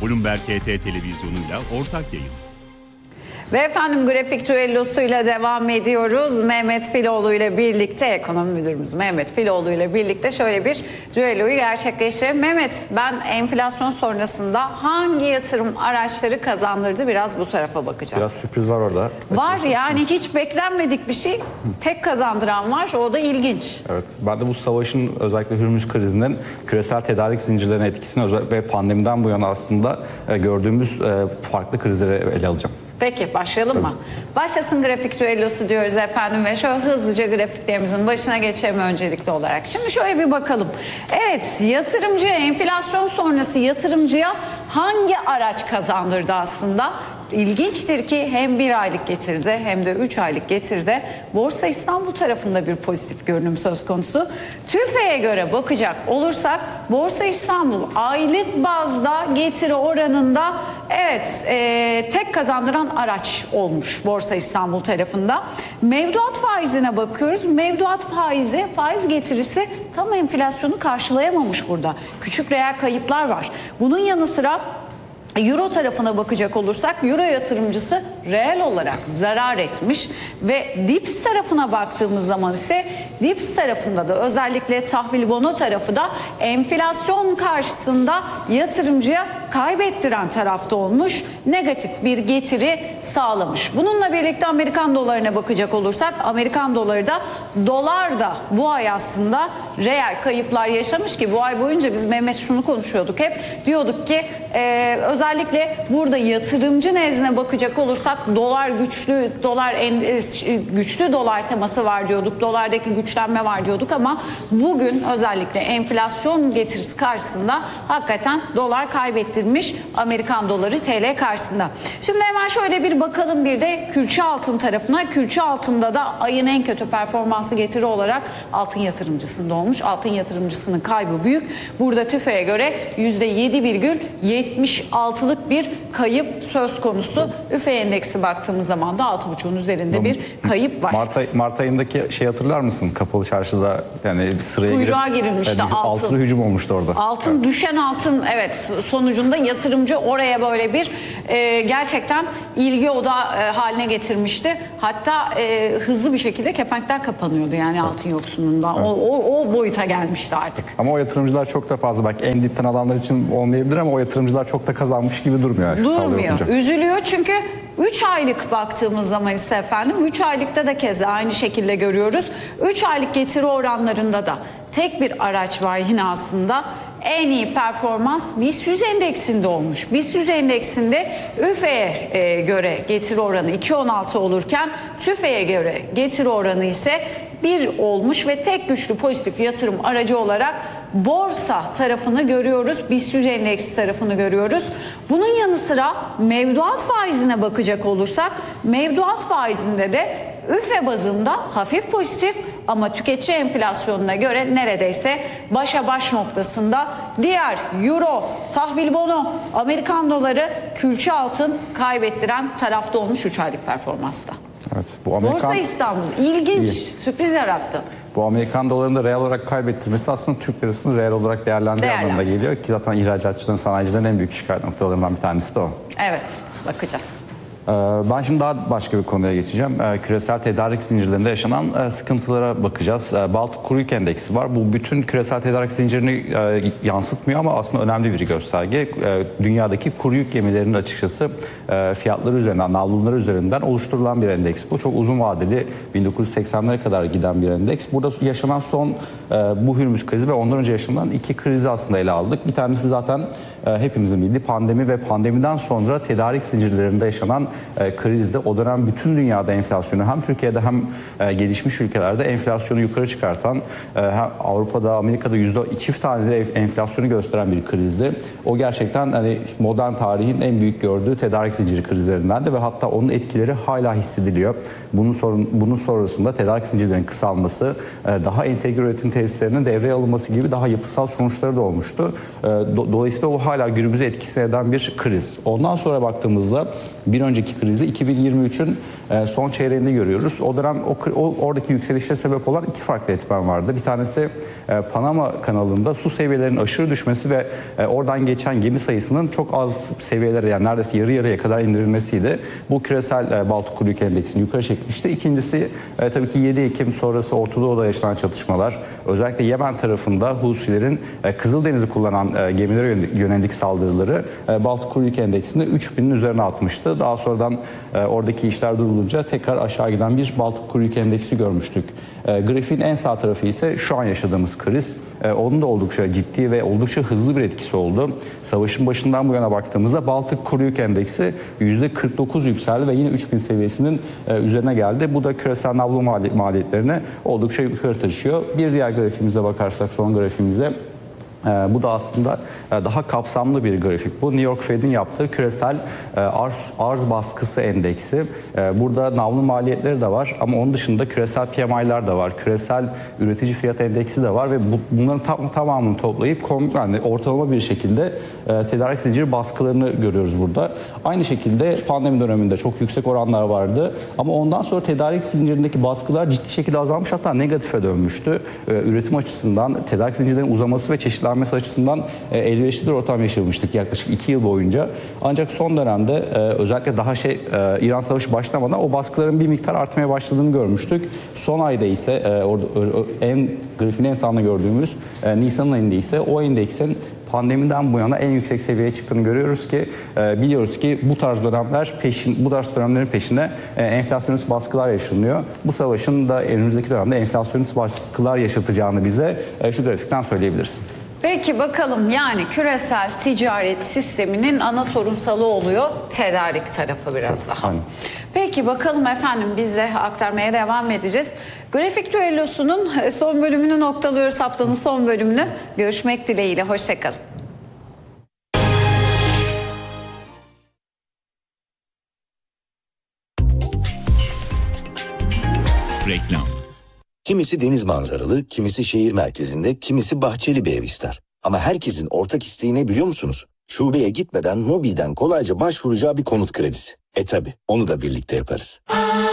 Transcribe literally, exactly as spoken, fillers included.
Bloomberg H T televizyonuyla ortak yayın. Ve efendim grafik düellosuyla devam ediyoruz. Mehmet Filoğlu ile birlikte, ekonomi müdürümüz Mehmet Filoğlu ile birlikte şöyle bir düelloyu gerçekleştirelim. Mehmet, ben enflasyon sonrasında hangi yatırım araçları kazandırdı, biraz bu tarafa bakacağım. Biraz sürpriz var orada. Var Açıkçası. yani, hiç beklenmedik bir şey. Tek kazandıran var, o da ilginç. Evet, ben de bu savaşın, özellikle Hürmüz krizinden küresel tedarik zincirlerine etkisini ve pandemiden bu yana aslında gördüğümüz farklı krizleri ele alacağım. Peki başlayalım Tabii. mı? Başlasın grafik düellosu diyoruz efendim ve şöyle hızlıca grafiklerimizin başına geçelim öncelikli olarak. Şimdi şöyle bir bakalım. Evet, yatırımcıya, enflasyon sonrası yatırımcıya hangi araç kazandırdı aslında? İlginçtir ki hem bir aylık getirdi hem de üç aylık getirdi. Borsa İstanbul tarafında bir pozitif görünüm söz konusu. TÜFE'ye göre bakacak olursak Borsa İstanbul aylık bazda getiri oranında evet e, tek kazandıran araç olmuş Borsa İstanbul tarafında. Mevduat faizine bakıyoruz. Mevduat faizi, faiz getirisi tam enflasyonu karşılayamamış burada. Küçük reel kayıplar var. Bunun yanı sıra Euro tarafına bakacak olursak Euro yatırımcısı reel olarak zarar etmiş ve Dips tarafına baktığımız zaman ise Dips tarafında da özellikle tahvil bono tarafı da enflasyon karşısında yatırımcıya kaybettiren tarafta olmuş, negatif bir getiri sağlamış. Bununla birlikte Amerikan dolarına bakacak olursak Amerikan doları da dolar da bu ay aslında reel kayıplar yaşamış ki bu ay boyunca biz Mehmet şunu konuşuyorduk hep, diyorduk ki e, özellikle burada yatırımcı nezdine bakacak olursak dolar güçlü, dolar en, güçlü dolar teması var diyorduk, dolardaki güçlenme var diyorduk ama bugün özellikle enflasyon getirisi karşısında hakikaten dolar kaybettirmiş Amerikan doları T L karşısında. Şimdi hemen şöyle bir bakalım bir de külçe altın tarafına. Külçe altında da ayın en kötü performansı getiri olarak altın yatırımcısında olmuş. Altın yatırımcısının kaybı büyük. Burada TÜFE'ye göre yüzde yedi virgül yetmiş altılık bir kayıp söz konusu. ÜFE endeksi baktığımız zaman da altı buçuğun üzerinde bir kayıp var. Mart, ay, Mart ayındaki şey hatırlar mısın? Kapalı çarşıda yani sıraya Kuyruğa girip, girilmişti yani altın. Altına hücum olmuştu orada. Altın evet. Düşen altın evet sonucunda yatırımcı oraya böyle bir e, gerçekten ilgi odağı e, haline getirmişti. Hatta e, hızlı bir şekilde kepenkler kapanıyordu yani evet. Altın yoksunluğundan. Evet. O, o, o boyuta gelmişti artık. Ama o yatırımcılar çok da fazla, belki en dipten alanlar için olmayabilir ama o yatırımcılar çok da kazanmış gibi durmuyor. Durmuyor. Üzülüyor çünkü üç aylık baktığımız zaman ise efendim üç aylıkta da keza aynı şekilde görüyoruz. üç aylık getiri oranlarında da tek bir araç var yine aslında. En iyi performans BIST yüz endeksinde olmuş. BIST yüz endeksinde ÜFE'ye e, göre getiri oranı iki virgül on altı olurken TÜFE'ye göre getiri oranı ise bir olmuş ve tek güçlü pozitif yatırım aracı olarak borsa tarafını görüyoruz. BIST yüz endeksi tarafını görüyoruz. Bunun yanı sıra mevduat faizine bakacak olursak mevduat faizinde de ÜFE bazında hafif pozitif ama tüketici enflasyonuna göre neredeyse başa baş noktasında. Diğer Euro, tahvil bono, Amerikan doları, külçe altın kaybettiren tarafta olmuş üç aylık performansta. Evet, bu Amerikan... Borsa İstanbul ilginç, iyi. Sürpriz yarattı. Bu Amerikan dolarını da reel olarak kaybettirmesi aslında Türk lirasını reel olarak değerlendiği anlamına geliyor ki zaten ihracatçıların, sanayicilerin en büyük şikayet noktalarından bir tanesi de o. Evet, bakacağız. Ben şimdi daha başka bir konuya geçeceğim. Küresel tedarik zincirlerinde yaşanan sıkıntılara bakacağız. Baltık Kuru Yük Endeksi var. Bu bütün küresel tedarik zincirini yansıtmıyor ama aslında önemli bir gösterge. Dünyadaki kuru yük gemilerinin açıkçası fiyatları üzerinden, navlunları üzerinden oluşturulan bir endeks. Bu çok uzun vadeli, bin dokuz yüz seksenlere kadar giden bir endeks. Burada yaşanan son bu Hürmüz krizi ve ondan önce yaşanan iki krizi aslında ele aldık. Bir tanesi zaten hepimizin bildiği pandemi ve pandemiden sonra tedarik zincirlerinde yaşanan E, krizde o dönem bütün dünyada enflasyonu hem Türkiye'de hem e, gelişmiş ülkelerde enflasyonu yukarı çıkartan e, Avrupa'da, Amerika'da yüzde çift taneli enflasyonu gösteren bir krizdi. O gerçekten hani modern tarihin en büyük gördüğü tedarik zinciri krizlerindendi ve hatta onun etkileri hala hissediliyor. Bunun, sorun, bunun sonrasında tedarik zincirlerinin kısalması, e, daha entegre üretim tesislerinin devreye alınması gibi daha yapısal sonuçları da olmuştu. E, do, dolayısıyla o hala günümüzü etkisine eden bir kriz. Ondan sonra baktığımızda bir önceki iki krizi iki bin yirmi üçün e, son çeyreğinde görüyoruz. O dönem o, o oradaki yükselişe sebep olan iki farklı etmen vardı. Bir tanesi e, Panama kanalında su seviyelerinin aşırı düşmesi ve e, oradan geçen gemi sayısının çok az seviyelere, yani neredeyse yarı yarıya kadar indirilmesiydi. Bu küresel e, Baltık Kuru Yük Endeksini yukarı çekmişti. İkincisi e, tabii ki yedi Ekim sonrası Orta Doğu'da yaşanan çatışmalar. Özellikle Yemen tarafında Husilerin e, Kızıldeniz'i kullanan e, gemilere yönelik saldırıları e, Baltık Kuru Yük Endeksini üç binin üzerine atmıştı. Daha sonradan e, oradaki işler durulunca tekrar aşağı giden bir Baltık Kuru Yük Endeksi görmüştük. E, grafiğin en sağ tarafı ise şu an yaşadığımız kriz. E, onun da oldukça ciddi ve oldukça hızlı bir etkisi oldu. Savaşın başından bu yana baktığımızda Baltık Kuru Yük Endeksi yüzde kırk dokuz yükseldi ve yine üç bin seviyesinin e, üzerine geldi. Bu da küresel nablo maliyetlerini oldukça yukarı taşıyor. Bir diğer grafiğimize bakarsak, son grafiğimize, bu da aslında daha kapsamlı bir grafik. Bu New York Fed'in yaptığı küresel arz, arz baskısı endeksi. Burada navlun maliyetleri de var ama onun dışında küresel P M I'ler de var. Küresel üretici fiyat endeksi de var ve bu, bunların tam, tamamını toplayıp yani ortalama bir şekilde tedarik zinciri baskılarını görüyoruz burada. Aynı şekilde pandemi döneminde çok yüksek oranlar vardı ama ondan sonra tedarik zincirindeki baskılar ciddi şekilde azalmış, hatta negatife dönmüştü. Üretim açısından tedarik zincirlerinin uzaması ve çeşitlenmesi açısından e, elverişli bir ortam yaşamıştık yaklaşık iki yıl boyunca. Ancak son dönemde e, özellikle daha şey e, İran Savaşı başlamadan o baskıların bir miktar artmaya başladığını görmüştük. Son ayda ise e, orada en grafiğin en sağında gördüğümüz e, Nisan'ın ayında ise o endeksin pandemiden bu yana en yüksek seviyeye çıktığını görüyoruz ki e, biliyoruz ki bu tarz dönemler peşin bu tarz dönemlerin peşine e, enflasyonist baskılar yaşanıyor. Bu savaşın da önümüzdeki dönemde enflasyonist baskılar yaşatacağını bize e, şu grafikten söyleyebiliriz. Peki bakalım, yani küresel ticaret sisteminin ana sorunsalı oluyor tedarik tarafı biraz daha. Aynen. Peki bakalım efendim, biz de aktarmaya devam edeceğiz. Grafik düellosunun son bölümünü noktalıyoruz, haftanın son bölümünü. Görüşmek dileğiyle, hoşçakalın. Reklam. Kimisi deniz manzaralı, kimisi şehir merkezinde, kimisi bahçeli bir ev ister. Ama herkesin ortak isteği ne biliyor musunuz? Şubeye gitmeden mobilden kolayca başvuracağı bir konut kredisi. E tabi, onu da birlikte yaparız.